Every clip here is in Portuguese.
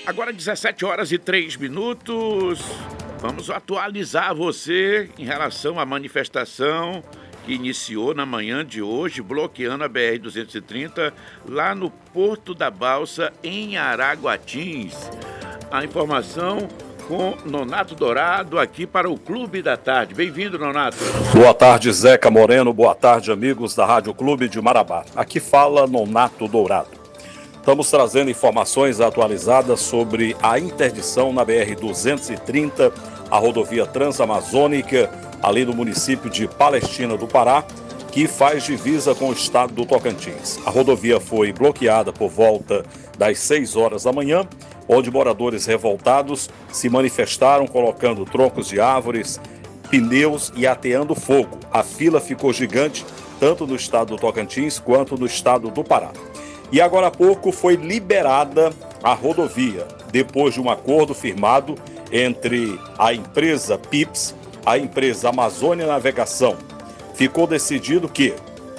Agora 17 horas e 3 minutos. Vamos atualizar você em relação à manifestação que iniciou na manhã de hoje, bloqueando a BR-230 lá no Porto da Balsa, em Araguatins. A informação com Nonato Dourado aqui para o Clube da Tarde. Bem-vindo, Nonato. Boa tarde, Zeca Moreno. Boa tarde, amigos da Rádio Clube de Marabá. Aqui fala Nonato Dourado. Estamos trazendo informações atualizadas sobre a interdição na BR-230, a rodovia transamazônica, ali no município de Palestina do Pará, que faz divisa com o estado do Tocantins. A rodovia foi bloqueada por volta das 6 horas da manhã, onde moradores revoltados se manifestaram colocando troncos de árvores, pneus e ateando fogo. A fila ficou gigante, tanto no estado do Tocantins quanto no estado do Pará. E agora há pouco foi liberada a rodovia, depois de um acordo firmado entre a empresa PIPS, a empresa Amazônia Navegação. Ficou decidido que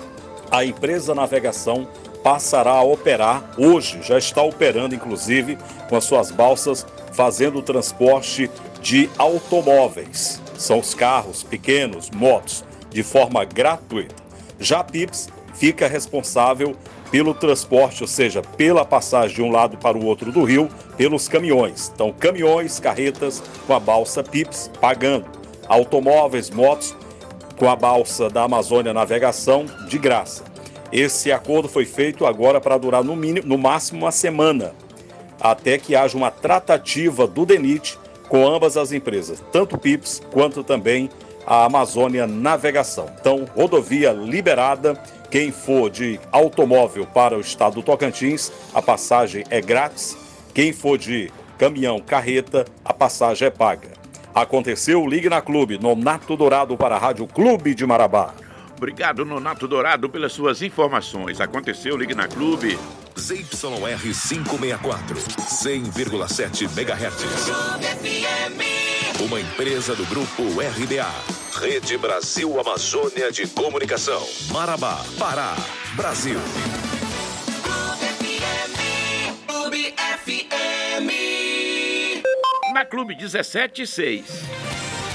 a empresa Navegação passará a operar, hoje já está operando inclusive com as suas balsas, fazendo o transporte de automóveis. São os carros pequenos, motos, de forma gratuita. Já a PIPS fica responsável pelo transporte, ou seja, pela passagem de um lado para o outro do rio, pelos caminhões. Então, caminhões, carretas com a balsa PIPS pagando. Automóveis, motos com a balsa da Amazônia Navegação de graça. Esse acordo foi feito agora para durar no máximo uma semana, até que haja uma tratativa do DENIT com ambas as empresas, tanto PIPS quanto também a Amazônia Navegação. Então, rodovia liberada. Quem for de automóvel para o estado do Tocantins, a passagem é grátis. Quem for de caminhão, carreta, a passagem é paga. Aconteceu, ligue na Clube. Nonato Dourado para a Rádio Clube de Marabá. Obrigado, Nonato Dourado, pelas suas informações. Aconteceu, ligue na Clube. ZYR 564, 100,7 MHz. Uma empresa do Grupo RBA. Rede Brasil Amazônia de Comunicação. Marabá, Pará, Brasil. Na Clube 17,6.